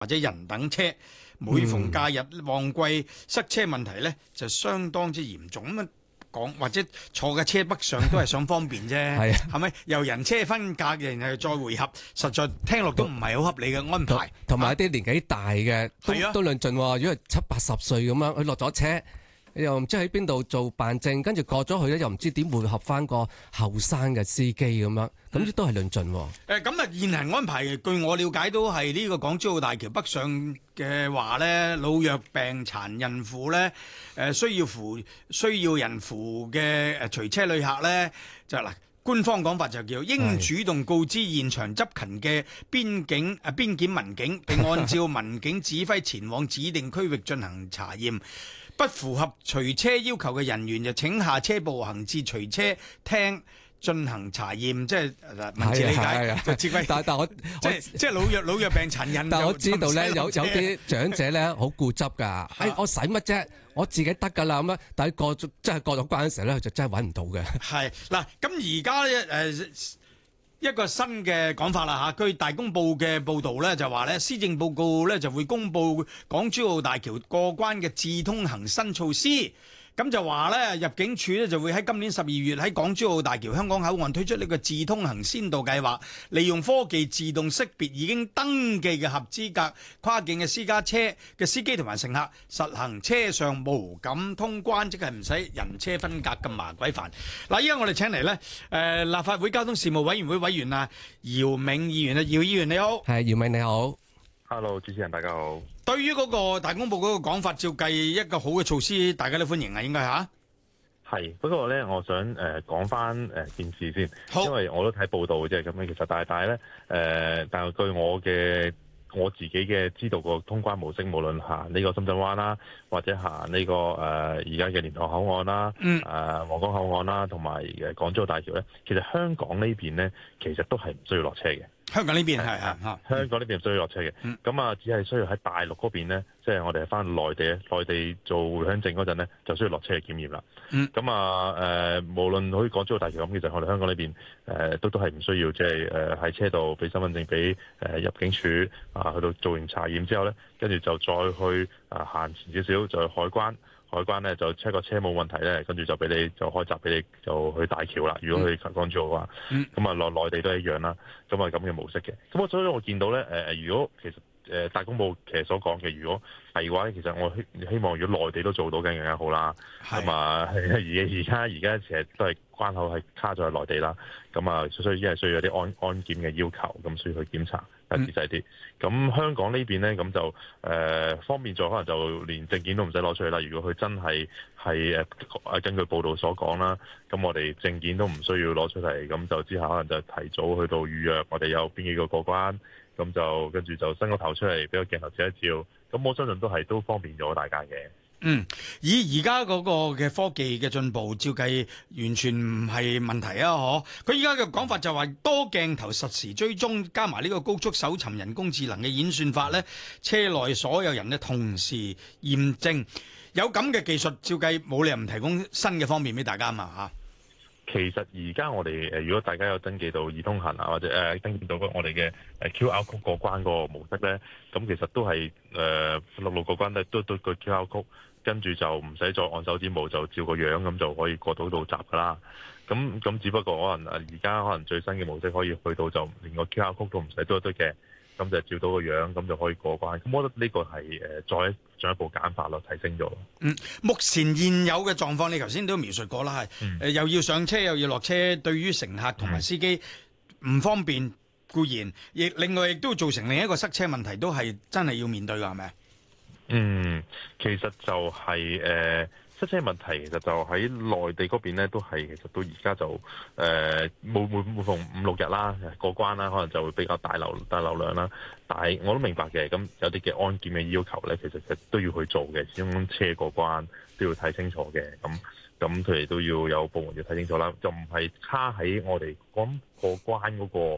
或者人等車，每逢假日旺季塞車問題呢就相當之嚴重。咁講或者坐嘅車北上都係想方便啫，係咪？由人車分隔，然後再匯合，實在聽落都唔係好合理嘅安排。 同埋啲年紀大嘅都論盡喎，如果係70-80歲咁樣，佢落咗車又唔知喺邊度做辦證，跟住過咗去咧又唔知點匯合翻個後生嘅司機咁樣，咁都係論盡喎。 咁啊現行安排，據我了解都係呢個港珠澳大橋北上嘅話咧，老弱病殘孕婦咧，需要人扶嘅隨車旅客咧，就嗱。官方講法就叫應主動告知現場執勤嘅邊檢民警，並按照民警指揮前往指定區域進行查驗。不符合隨車要求嘅人員就請下車步行至隨車廳進行查驗，即係文字理解就接歸。 但我即係老弱病殘孕。 但我知道咧，有啲長者咧好固執㗎。我使乜啫？我自己得㗎啦咁樣。但係過咗關嘅時候咧，佢就真係揾唔到嘅。係嗱，咁而家咧一個新嘅講法啦嚇，據大公報嘅報導咧就話咧，施政報告咧就會公布港珠澳大橋過關嘅智通行新措施。咁就話咧，入境處咧就會喺今年12月喺港珠澳大橋香港口岸推出呢個智通行先導計劃，利用科技自動識別已經登記嘅合資格跨境嘅私家車嘅司機同埋乘客，實行車上無感通關，即係唔使人車分隔咁麻鬼煩。嗱，依家我哋請嚟咧，立法會交通事務委員會委員啊，姚銘議員啊，姚議員你好。 係，姚銘你好。 Hello， 主持人大家好。 對於嗰個大公報嗰個講法，照計一個好嘅措施，大家都歡迎啊，應該嚇。 係，不過咧，我想講翻件事先，因為我都睇報道啫，咁樣其實但係咧但係據我自己嘅知道個通關模式，無論行呢個深圳灣啦，或者行呢個而家嘅蓮塘口岸啦，皇崗口岸啦，同埋港珠澳大橋咧，其實香港呢邊咧，其實都係唔需要落車嘅。 香港呢邊係香港呢邊唔需要落車嘅，咁啊只係需要喺大陸嗰邊咧，即係我哋係翻內地做回鄉證嗰陣咧，就需要落車去檢驗啦。咁無論好似港珠澳大橋咁，其實我哋香港呢邊都係唔需要，即係喺車度俾身份證俾入境處去到做完查驗之後咧，跟住就再去行前少少就去海關。海關咧就 check 個車冇問題咧，跟住就俾你就開閘俾你就去大橋啦。如果去港珠澳嘅話，咁啊落內地都係一樣啦。咁啊咁嘅模式嘅。咁所以我見到咧如果其實大公報其實所講嘅，如果係嘅話咧，其實我希望如果內地都做到嘅更加好啦。咁啊而家其實都係關口係卡咗喺內地啦。咁啊所以因為需要有啲安檢嘅要求，咁需要去檢查。仔細啲，咁香港呢邊咧，咁就方便咗，可能就連證件都唔使攞出去啦。如果佢真係根據報道所講啦，咁我哋證件都唔需要攞出嚟，咁就之後可能就提早去到預約，我哋有邊幾個過關，咁就跟住就伸個頭出嚟，俾個鏡頭照一照，咁我相信都方便咗大家嘅。 以而家嗰個嘅科技嘅進步，照計完全唔係問題啊！佢依家嘅講法就話多鏡頭實時追蹤，加埋呢個高速搜尋人工智能嘅演算法咧，車內所有人咧同時驗證，有咁嘅技術，照計冇理由唔提供新嘅方便俾大家嘛嚇。 其實而家我哋如果大家有登記到易通行啊，或者登記到我哋嘅QR code 過關個模式咧，咁其實都係陸過關都個 QR code。跟住就唔使再按手指模，就照個樣咁就可以過到閘噶啦。咁只不過可能而家可能最新嘅模式可以去到就連個 QR code 都唔使嘟一嘟嘅，咁就照到個樣咁就可以過關。咁我覺得呢個係再進一步簡化咯，提升咗。 目前現有嘅狀況，你頭先都描述過啦，係又要上車又要落車，對於乘客同埋司機唔方便固然，另外亦都造成另一個塞車問題，都係真係要面對㗎，係咪？ 其實就係塞車問題，其實就喺內地嗰邊咧，都係其實到而家就每逢5-6日啦過關啦，可能就會比較大流量啦。但係我都明白嘅，咁有啲嘅安檢嘅要求咧，其實都要去做嘅，始終車過關都要睇清楚嘅。咁佢哋都要有部門要睇清楚啦，就唔係卡喺我哋講過關嗰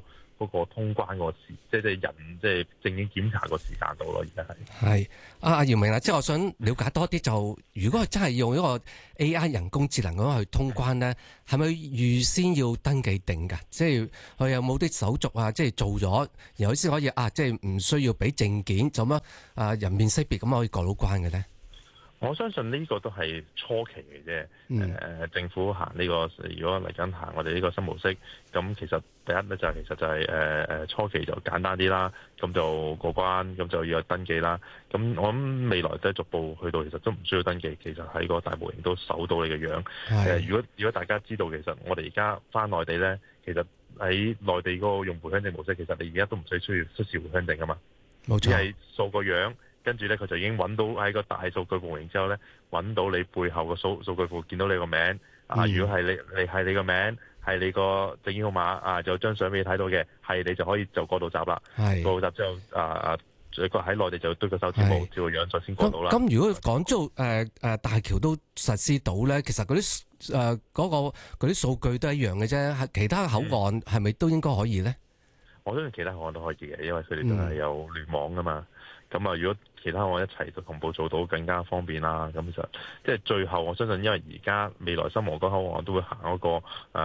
嗰個通關個時，即係證件檢查個時間度咯。而家係阿姚明啊，即係我想了解多啲，就如果係真係用一個 AI 人工智能咁樣去通關咧，係咪預先要登記定㗎？即係佢有冇啲手續啊？即係做咗，然後先可以即係唔需要俾證件，就咁人面識別咁可以過到關嘅咧？ 我相信呢個都係初期嘅啫。政府行呢個，如果嚟緊行我哋呢個新模式，咁其實第一咧就係初期就簡單啲啦，咁就過關，咁就要有登記啦。咁我諗未來都係逐步去到，其實都唔需要登記，其實喺個大模型都搜到你嘅樣。如果大家知道，其實我哋而家翻內地咧，其實喺內地嗰個用回鄉證模式，其實你而家都唔需要出示回鄉證噶嘛， 冇錯， 只係掃個樣。跟住咧，佢就已經揾到喺個大數據模型之後咧，揾到你背後個數據庫，見到你個名。如果係你係你個名，係你個證件號碼就有張相俾你睇到嘅，係你就可以就過到閘啦。過到閘之後喺內地就對個手指模照個樣，再先過到啦。 咁如果港珠大橋都實施到咧，其實嗰啲嗰啲數據都係一樣嘅啫。其他口岸係咪都應該可以咧？ 我相信其他口岸都可以嘅，因為佢哋都係有聯網噶嘛。咁如果其他我一齊同步做到更加方便啦。咁其實即係最後，我相信因為而家未來新皇崗口岸都會行嗰個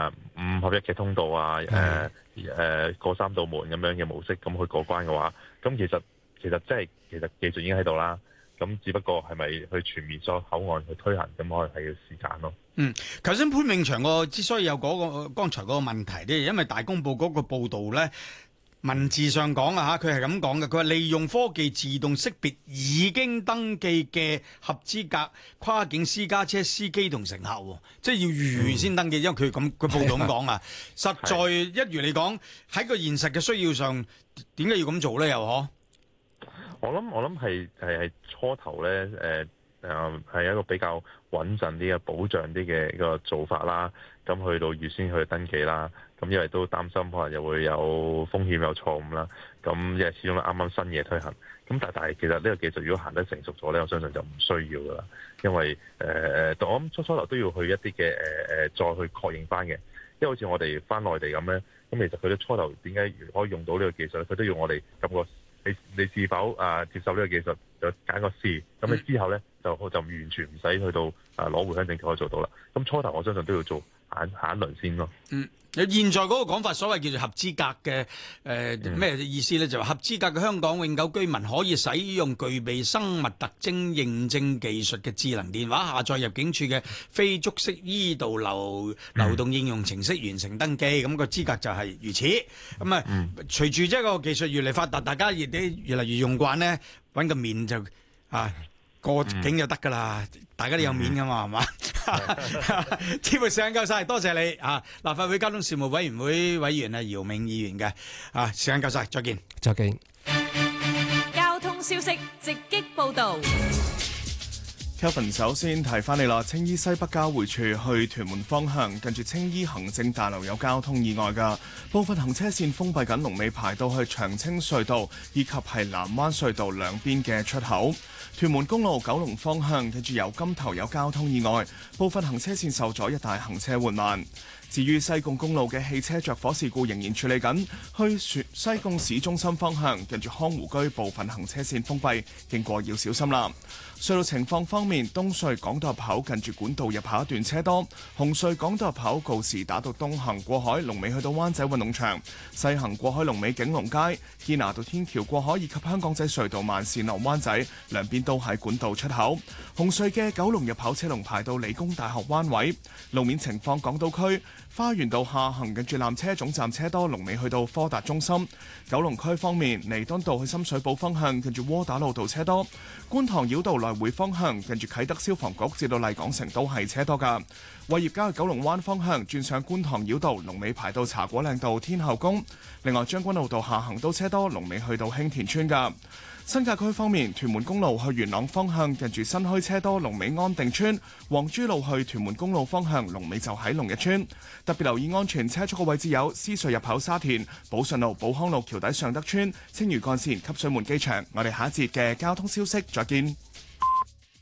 5合1嘅通道過3道門咁樣嘅模式，咁去過關嘅話，咁其實技術已經喺度啦。咁只不過係咪去全面所有口岸去推行，咁可能係要時間咯。 頭先潘永祥之所以有剛才嗰個問題咧，因為大公報嗰個報導咧。文字上講佢係咁講嘅。佢話利用科技自動識別已經登記嘅合資格跨境私家車司機同乘客，即係要預先登記，因為佢報道咁講啊。實在一如你講，喺個現實嘅需要上，點解要咁做咧？又我諗係初頭咧，係一個比較穩陣啲嘅保障啲嘅一個做法啦。咁去到預先去登記啦。咁因為都擔心可能又會有風險有錯誤啦，咁因為始終啱啱新嘢推行，咁但係其實呢個技術如果行得成熟咗咧，我相信就唔需要噶啦，因為我諗初頭都要去一啲嘅再去確認翻嘅，因為好似我哋翻內地咁咧，咁其實佢哋初頭點解可以用到呢個技術咧？佢都要我哋撳個你是否接受呢個技術，就揀個是，咁你之後咧就完全唔使去到攞回鄉證就可以做到啦。咁初頭我相信都要做行一輪先咯。 現在嗰個講法，所謂叫做合資格嘅咩意思咧？就話合資格嘅香港永久居民可以使用具備生物特徵認證技術嘅智能電話下載入境處嘅非觸式 e 道流動應用程式完成登記，咁個資格就係如此。咁隨住即係個技術越嚟發達，大家越嚟越用慣咧，揾個面就過境就得噶啦，大家都有面噶嘛，係嘛？節目時間夠晒，多謝你立法會交通事務委員會委員姚明議員嘅時間夠晒，再見。 再見。 交通消息直擊報導。 Kevin 首先提翻你啦，青衣西北交匯處去屯門方向，近住青衣行政大樓有交通意外㗎，部分行車線封閉緊，龍尾排到去長青隧道以及係南灣隧道兩邊嘅出口。屯門公路九龍方向，近住油柑頭有交通意外，部分行車線受阻，一帶行車緩慢。至於西貢公路嘅汽車着火事故仍然處理緊，去西貢市中心方向，近住康湖居部分行車線封閉，經過要小心啦。隧道情況方面，東隧港島入口近住管道入口一段車多，紅隧港島入口告士打道東行過海龍尾去到灣仔運動場，西行過海龍尾景隆街，堅拿道天橋過海以及香港仔隧道慢線落灣仔兩邊都喺管道出口。紅隧嘅九龍入口車龍排到理工大學灣位。路面情況，港島區花園道下行近住纜車總站車多，龍尾去到科達中心。九龍區方面，彌敦道去深水埗方向近住窩打老道車多，觀塘繞道來回方向近住啟德消防局至到麗港城都係車多噶。偉業街去九龍灣方向轉上觀塘繞道，龍尾排到茶果嶺道天后宮。另外將軍澳道下行都車多，龍尾去到興田村噶。新界區方面，屯門公路去元朗方向近住新墟車多，龍尾安定村；黃珠路去屯門公路方向，龍尾就喺龍日村。特別留意安全車速嘅位置有獅隧入口沙田、寶順路、寶康路橋底尚德村、青嶼幹線、汲水門機場。我哋下一節嘅交通消息再見。